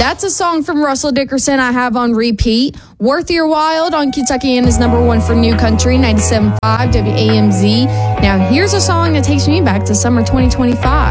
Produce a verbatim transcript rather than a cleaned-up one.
That's a song from Russell Dickerson I have on repeat. Worth Your While on Kentuckiana's number one for New Country, ninety-seven point five W A M Z. Now, here's a song that takes me back to summer twenty twenty-five.